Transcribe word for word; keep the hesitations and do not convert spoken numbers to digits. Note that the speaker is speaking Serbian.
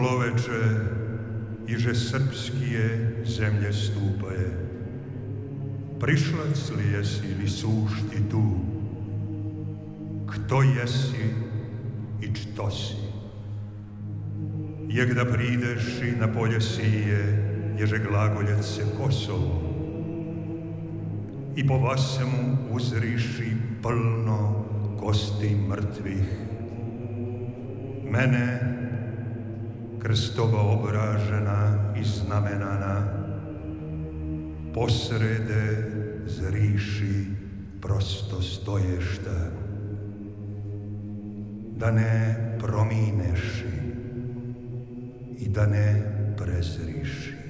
Človeče, iže srpskije zemlje stúpaje, prišlec li jesi ili suš ti tu? Kto jesi i čo si? Jak da prideš i na polje sije, ježe glagoljec se Kosovo, i po vasemu uzriši plno kosti mrtvih. Mene, krstova obražena i znamenana, posrede zriši prosto stoješta, da ne promineši i da ne prezriši.